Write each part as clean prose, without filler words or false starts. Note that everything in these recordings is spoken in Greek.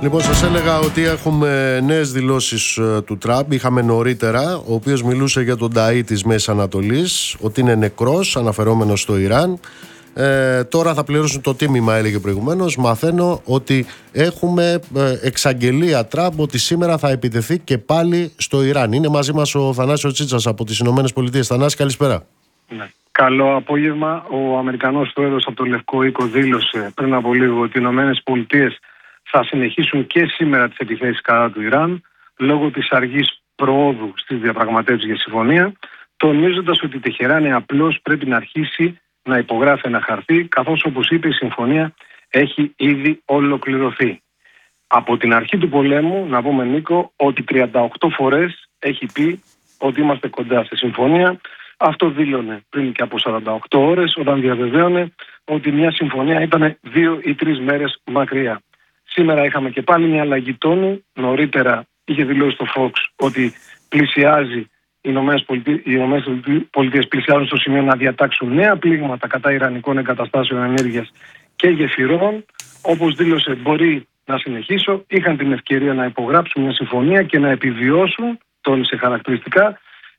Λοιπόν, σας έλεγα ότι έχουμε νέες δηλώσεις του Τραμπ. Είχαμε νωρίτερα, ο οποίος μιλούσε για τον Ταΐ της Μέσης Ανατολής, ότι είναι νεκρός, αναφερόμενος στο Ιράν. Τώρα θα πληρώσουν το τίμημα, έλεγε προηγουμένως. Μαθαίνω ότι έχουμε εξαγγελία Τραμπ ότι σήμερα θα επιτεθεί και πάλι στο Ιράν. Είναι μαζί μας ο Θανάσης Τσίτσας από τις Ηνωμένες Πολιτείες. Θανάση, καλησπέρα. Ναι. Καλό απόγευμα. Ο Αμερικανός πρόεδρος από το Λευκό Οίκο δήλωσε πριν από λίγο ότι οι Ηνωμένες Πολιτείες θα συνεχίσουν και σήμερα τις επιθέσεις κατά του Ιράν λόγω της αργής προόδου στις διαπραγματεύσεις για συμφωνία, τονίζοντας ότι η Τεχεράνη απλώς πρέπει να αρχίσει να υπογράφει ένα χαρτί, καθώς, όπως είπε, η συμφωνία έχει ήδη ολοκληρωθεί. Από την αρχή του πολέμου, να πούμε, Νίκο, ότι 38 φορές έχει πει ότι είμαστε κοντά στη συμφωνία. Αυτό δήλωνε πριν και από 48 ώρες, όταν διαβεβαίωνε ότι μια συμφωνία ήταν 2 ή 3 μέρες μακριά. Σήμερα είχαμε και πάλι μια αλλαγή τόνου. Νωρίτερα είχε δηλώσει το Fox ότι πλησιάζει οι Ηνωμένες Πολιτείες πλησιάζουν στο σημείο να διατάξουν νέα πλήγματα κατά ιρανικών εγκαταστάσεων ενέργειας και γεφυρών. Όπως δήλωσε, μπορεί να συνεχίσω. Είχαν την ευκαιρία να υπογράψουν μια συμφωνία και να επιβιώσουν, τόνισε χαρακτηριστικά,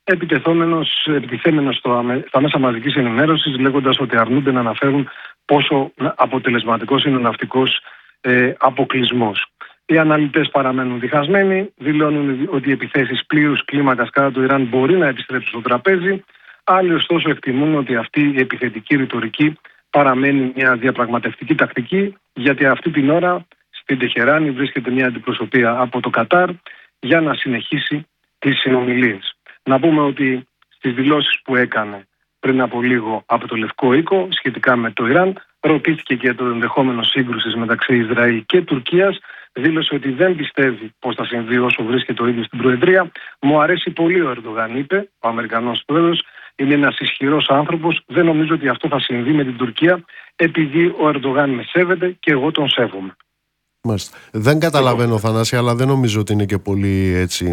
επιτιθέμενος στα μέσα μαζικής ενημέρωσης, λέγοντας ότι αρνούνται να αναφέρουν πόσο αποτελεσματικός είναι ο ναυτικός αποκλεισμός. Οι αναλυτές παραμένουν διχασμένοι, δηλώνουν ότι οι επιθέσεις πλήρους κλίμακας κατά του Ιράν μπορεί να επιστρέψουν στο τραπέζι. Άλλοι, ωστόσο, εκτιμούν ότι αυτή η επιθετική ρητορική παραμένει μια διαπραγματευτική τακτική, γιατί αυτή την ώρα στην Τεχεράνη βρίσκεται μια αντιπροσωπεία από το Κατάρ για να συνεχίσει τις συνομιλίες. Να πούμε ότι στις δηλώσεις που έκανε πριν από λίγο από το Λευκό Οίκο σχετικά με το Ιράν, ρωτήθηκε και το ενδεχόμενο σύγκρουσης μεταξύ Ισραήλ και Τουρκίας. Δήλωσε ότι δεν πιστεύει πως θα συμβεί όσο βρίσκεται ο ίδιος στην Προεδρία. Μου αρέσει πολύ ο Ερντογάν, είπε ο Αμερικανός πρόεδρος. Είναι ένας ισχυρός άνθρωπος. Δεν νομίζω ότι αυτό θα συμβεί με την Τουρκία, επειδή ο Ερντογάν με σέβεται και εγώ τον σέβομαι. Μάλιστα. Δεν καταλαβαίνω, Θανάση, αλλά δεν νομίζω ότι είναι και πολύ έτσι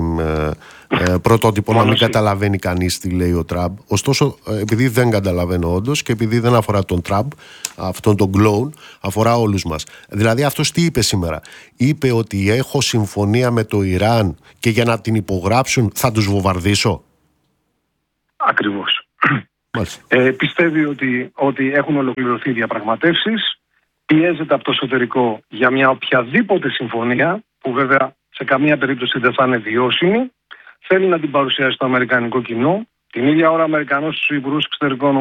πρωτότυπο να μην καταλαβαίνει κανείς τι λέει ο Τραμπ. Ωστόσο, επειδή δεν καταλαβαίνω όντως και επειδή δεν αφορά τον Τραμπ, αυτόν τον κλόουν, αφορά όλους μας. Δηλαδή, αυτός τι είπε σήμερα? Είπε ότι έχω συμφωνία με το Ιράν και για να την υπογράψουν θα τους βομβαρδίσω. Ακριβώς. Πιστεύει ότι έχουν ολοκληρωθεί οι διαπραγματεύσεις. Πιέζεται από το εσωτερικό για μια οποιαδήποτε συμφωνία, που βέβαια σε καμία περίπτωση δεν θα είναι βιώσιμη. Θέλει να την παρουσιάσει στο αμερικανικό κοινό. Την ίδια ώρα ο Αμερικανός Υπουργός Εξωτερικών,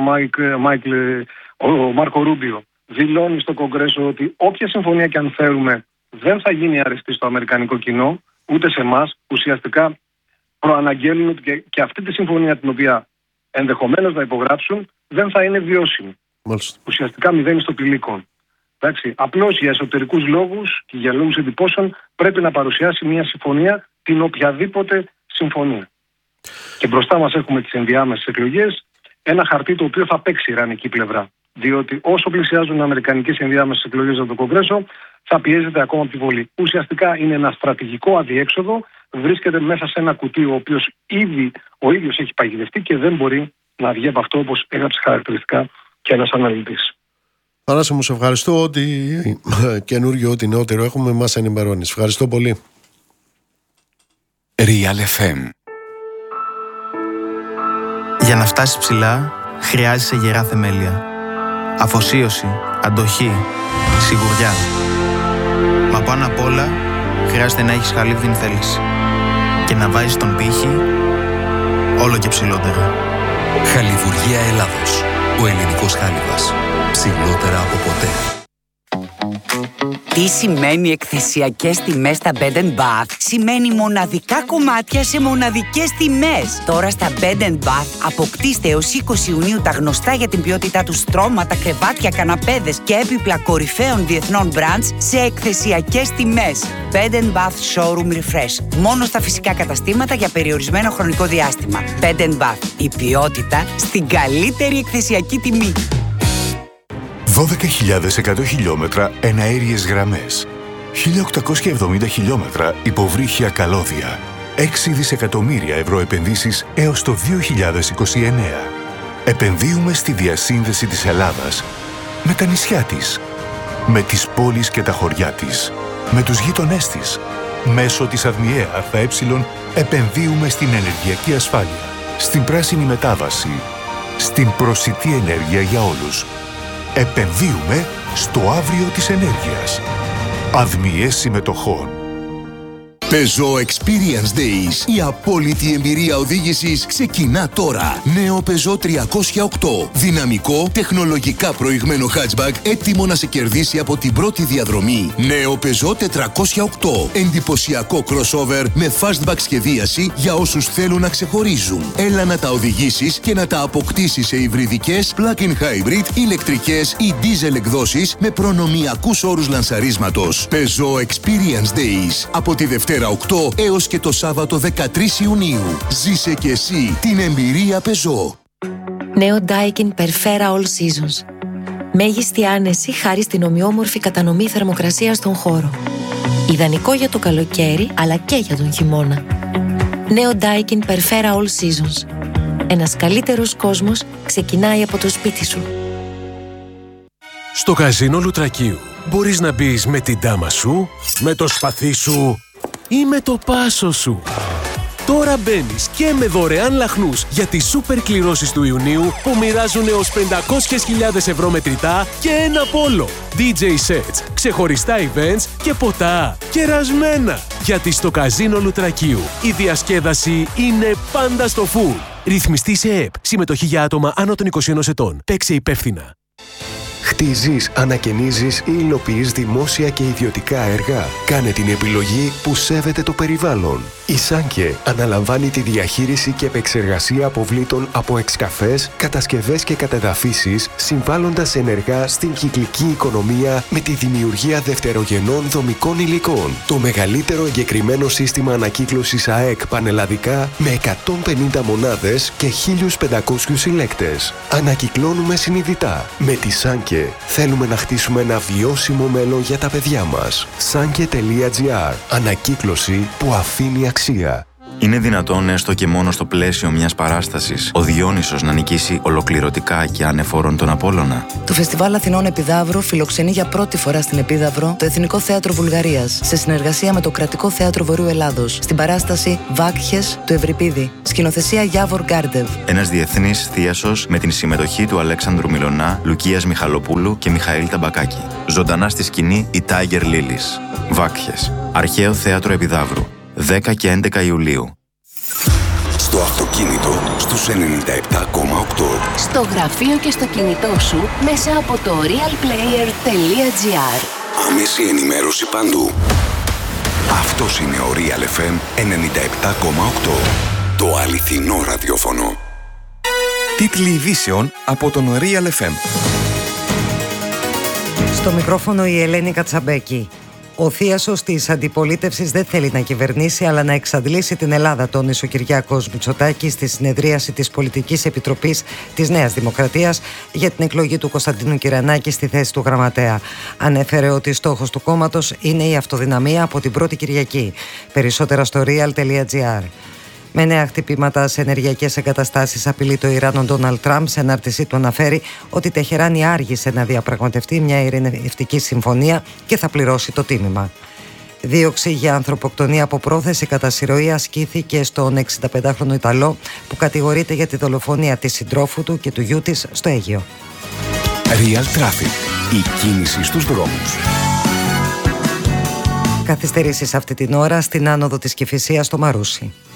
ο Μάρκο Ρούμπιο, δηλώνει στο Κογκρέσο ότι όποια συμφωνία και αν θέλουμε δεν θα γίνει αρεστή στο αμερικανικό κοινό, ούτε σε εμάς. Ουσιαστικά προαναγγέλνουν ότι και αυτή τη συμφωνία, την οποία ενδεχομένως να υπογράψουν, δεν θα είναι βιώσιμη. Μάλιστα. Ουσιαστικά μηδένει στο πηλίκον. Απλώς για εσωτερικούς λόγους και για λόγους εντυπώσεων πρέπει να παρουσιάσει μια συμφωνία, την οποιαδήποτε συμφωνία. Και μπροστά μας έχουμε τις ενδιάμεσες εκλογές, ένα χαρτί το οποίο θα παίξει η ιρανική πλευρά. Διότι όσο πλησιάζουν οι αμερικανικές ενδιάμεσες εκλογές από το Κογκρέσο, θα πιέζεται ακόμα από τη Βολή. Ουσιαστικά είναι ένα στρατηγικό αδιέξοδο, βρίσκεται μέσα σε ένα κουτί ο οποίος ο ίδιος έχει παγιδευτεί και δεν μπορεί να βγει από αυτό, όπως έγραψε χαρακτηριστικά και ένας αναλυτής. Θανάση μου, σε ευχαριστώ. Ό,τι καινούργιο, ό,τι νεότερο έχουμε, μας ενημερώνεις. Ευχαριστώ πολύ. Real FM. Για να φτάσεις ψηλά, χρειάζεσαι γερά θεμέλια. Αφοσίωση, αντοχή, σιγουριά. Μα πάνω απ' όλα, χρειάζεται να έχεις χαλίβδιν θέληση. Και να βάζεις τον πύχη όλο και ψηλότερα. Χαλιβουργία Ελλάδος. Ο ελληνικός χάλιβας. Ψηλότερα από ποτέ. Τι σημαίνει εκθεσιακές τιμές στα Bed & Bath? Σημαίνει μοναδικά κομμάτια σε μοναδικές τιμές. Τώρα στα Bed & Bath αποκτήστε έως 20 Ιουνίου τα γνωστά για την ποιότητά του στρώματα, κρεβάτια, καναπέδες και έπιπλα κορυφαίων διεθνών brands σε εκθεσιακές τιμές. Bed & Bath Showroom Refresh. Μόνο στα φυσικά καταστήματα για περιορισμένο χρονικό διάστημα. Bed & Bath. Η ποιότητα στην καλύτερη εκθεσιακή τιμή. 12.100 χιλιόμετρα εναέριες γραμμές, 1.870 χιλιόμετρα υποβρύχια καλώδια, 6 δισεκατομμύρια ευρώ επενδύσεις έως το 2029. Επενδύουμε στη διασύνδεση της Ελλάδας με τα νησιά της, με τις πόλεις και τα χωριά της, με τους γείτονές της. Μέσω της ΑΔΜΙΕ ΑΕ επενδύουμε στην ενεργειακή ασφάλεια, στην πράσινη μετάβαση, στην προσιτή ενέργεια για όλους. Επενδύουμε στο αύριο της ενέργειας. ΑΔΜΙΕ συμμετοχών. Peugeot Experience Days. Η απόλυτη εμπειρία οδήγησης ξεκινά τώρα. Νέο Peugeot 308. Δυναμικό, τεχνολογικά προηγμένο hatchback, έτοιμο να σε κερδίσει από την πρώτη διαδρομή. Νέο Peugeot 408. Εντυπωσιακό crossover με fastback σχεδίαση για όσους θέλουν να ξεχωρίζουν. Έλα να τα οδηγήσεις και να τα αποκτήσεις σε υβριδικές, plug-in hybrid, ηλεκτρικές ή diesel εκδόσεις με προνομιακούς όρους λανσαρίσματος. Peugeot Experience Days. Από τη Δευτέρα 8 έως και το Σάββατο 13 Ιουνίου. Ζήσε και εσύ την εμπειρία Peugeot. Νέο Daikin Perfera All Seasons. Μέγιστη άνεση χάρη στην ομοιόμορφη κατανομή θερμοκρασίας στον χώρο. Ιδανικό για το καλοκαίρι αλλά και για τον χειμώνα. Νέο Daikin Perfera All Seasons. Ένας καλύτερος κόσμος ξεκινάει από το σπίτι σου. Στο καζίνο Λουτρακίου μπορείς να μπεις με την ντάμα σου, με το σπαθί σου ή με το πάσο σου. Τώρα μπαίνεις και με δωρεάν λαχνούς για τις σούπερ κληρώσεις του Ιουνίου που μοιράζουν έως 500.000 ευρώ μετρητά και ένα πόλο. DJ sets, ξεχωριστά events και ποτά. Κερασμένα! Γιατί στο καζίνο Λουτρακίου η διασκέδαση είναι πάντα στο full. Ρυθμιστή σε ΕΠ. Συμμετοχή για άτομα άνω των 21 ετών. Παίξε υπεύθυνα. Χτίζεις, ανακαινίζεις ή υλοποιείς δημόσια και ιδιωτικά έργα. Κάνε την επιλογή που σέβεται το περιβάλλον. Η Σάνκε αναλαμβάνει τη διαχείριση και επεξεργασία αποβλήτων από εξκαφές, κατασκευές και κατεδαφίσεις, συμβάλλοντας ενεργά στην κυκλική οικονομία με τη δημιουργία δευτερογενών δομικών υλικών. Το μεγαλύτερο εγκεκριμένο σύστημα ανακύκλωσης ΑΕΚ πανελλαδικά με 150 μονάδες και 1.500 συλλέκτες. Ανακυκλώνουμε συνειδητά. Με τη Σάνκε θέλουμε να χτίσουμε ένα βιώσιμο μέλλον για τα παιδιά μας. Sanke.gr. Ανακύκλωση που αφήνει αξία. Είναι δυνατόν έστω και μόνο στο πλαίσιο μιας παράστασης ο Διόνυσος να νικήσει ολοκληρωτικά και ανεφόρον τον Απόλλωνα? Το Φεστιβάλ Αθηνών Επιδαύρου φιλοξενεί για πρώτη φορά στην Επίδαυρο το Εθνικό Θέατρο Βουλγαρίας σε συνεργασία με το Κρατικό Θέατρο Βορείου Ελλάδος στην παράσταση Βάκχες του Ευρυπίδη. Σκηνοθεσία Γιάβορ Γκάρντεβ. Ένας διεθνής θίασος με την συμμετοχή του Αλέξανδρου Μιλωνά, Λουκίας Μιχαλοπούλου και Μιχαήλ Ταμπακάκη. Ζωντανά στη σκηνή η Tiger Lilies. Βάκχες. Αρχαίο Θέατρο Επιδαύρου. 10 και 11 Ιουλίου. Στο αυτοκίνητο στους 97,8. Στο γραφείο και στο κινητό σου μέσα από το realplayer.gr. Άμεση ενημέρωση παντού. Αυτός είναι ο Real FM 97,8. Το αληθινό ραδιόφωνο. Τίτλοι ειδήσεων από τον Real FM. Στο μικρόφωνο η Ελένη Κατσαμπέκη. Ο θίασος της αντιπολίτευσης δεν θέλει να κυβερνήσει αλλά να εξαντλήσει την Ελλάδα, τόνισε ο Κυριάκος Μητσοτάκης στη συνεδρίαση της Πολιτικής Επιτροπής της Νέας Δημοκρατίας για την εκλογή του Κωνσταντίνου Κυρανάκη στη θέση του γραμματέα. Ανέφερε ότι στόχος του κόμματος είναι η αυτοδυναμία από την πρώτη Κυριακή. Περισσότερα στο real.gr. Με νέα χτυπήματα σε ενεργειακές εγκαταστάσεις απειλεί το Ιράν ο Ντόναλντ Τραμπ. Σε ανάρτησή του αναφέρει ότι η Τεχεράνη άργησε να διαπραγματευτεί μια ειρηνευτική συμφωνία και θα πληρώσει το τίμημα. Δίωξη για ανθρωποκτονία από πρόθεση κατά συρροή ασκήθηκε στον 65χρονο Ιταλό που κατηγορείται για τη δολοφονία της συντρόφου του και του γιού της στο Αίγυο. Real Traffic. Η κίνηση στους δρόμους. Καθυστερήσεις αυτή την ώρα στην άνοδο της Κηφισίας στο Μαρούσι.